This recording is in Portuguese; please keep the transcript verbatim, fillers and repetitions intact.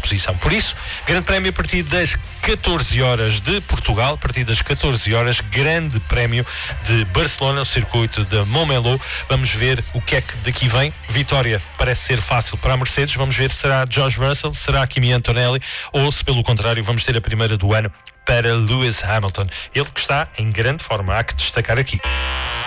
posição. Por isso, grande prémio a partir das catorze horas de Portugal, a partir das catorze horas, grande prémio de Barcelona, o circuito de Montmeló. Vamos ver o que é que daqui vem. Vitória parece ser fácil para a Mercedes. Vamos ver se será George Russell, será Kimi Antonelli, ou se pelo contrário vamos ter a primeira do ano para Lewis Hamilton. Ele que está em grande forma, há que destacar aqui.